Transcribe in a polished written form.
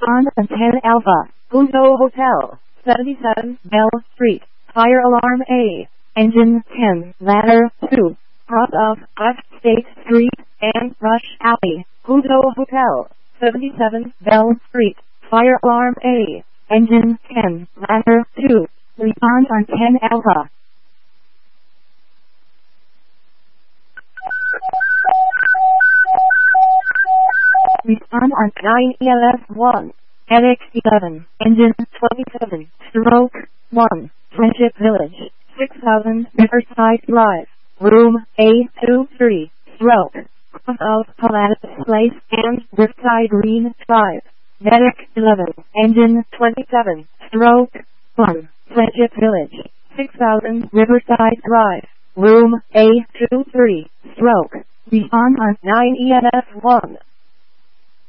Respond on 10 Alpha, Huzo Hotel, 77 Bell Street, Fire Alarm A, Engine 10, Ladder 2, cross of F State Street and Rush Alley, Huzo Hotel, 77 Bell Street, Fire Alarm A, Engine 10, Ladder 2, respond on 10 Alpha. Respond on 9 ELS 1, NX 11, Engine 27, Stroke 1, Friendship Village, 6000 Riverside Drive, Room A23, Stroke, cross of Palace Place and Riverside Green Drive, Medic 11, Engine 27, Stroke 1, Friendship Village, 6000 Riverside Drive, Room A23, Stroke, respond on 9 ELS 1.